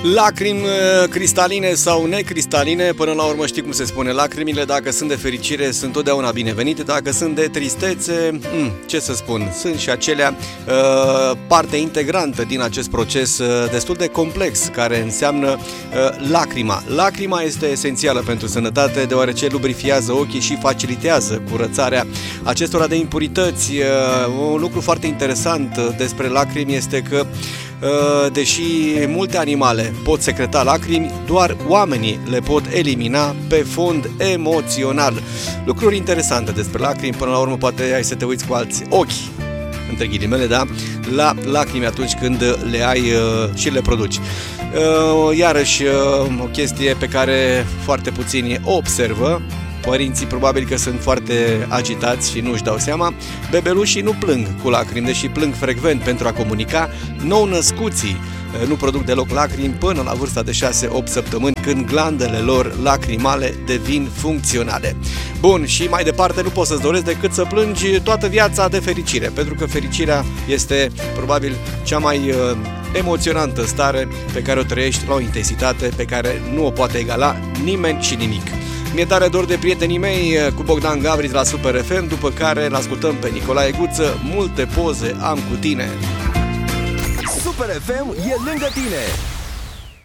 Lacrimi cristaline sau necristaline, până la urmă știi cum se spune, lacrimile dacă sunt de fericire sunt totdeauna binevenite, dacă sunt de tristețe, ce să spun, sunt și acelea parte integrantă din acest proces destul de complex care înseamnă lacrima. Lacrima este esențială pentru sănătate deoarece lubrifiază ochii și facilitează curățarea acestora de impurități. Un lucru foarte interesant despre lacrimi este că deși multe animale pot secreta lacrimi, doar oamenii le pot elimina pe fond emoțional. Lucruri interesante despre lacrimi, până la urmă poate ai să te uiți cu alți ochi, între ghilimele, da, la lacrimi atunci când le ai și le produci. Iarăși o chestie pe care foarte puțini o observă. Părinții probabil că sunt foarte agitați și nu își dau seama. Bebelușii nu plâng cu lacrimi, deși plâng frecvent pentru a comunica. Nou-născuții nu produc deloc lacrimi până la vârsta de 6-8 săptămâni, când glandele lor lacrimale devin funcționale. Bun, și mai departe nu poți să-ți dorești decât să plângi toată viața de fericire, pentru că fericirea este probabil cea mai emoționantă stare pe care o trăiești la o intensitate pe care nu o poate egala nimeni și nimic. Mi-e tare dor de prietenii mei cu Bogdan Gavriț la Super FM, după care îl ascultăm pe Nicolae Guță. Multe poze am cu tine. Super FM e lângă tine.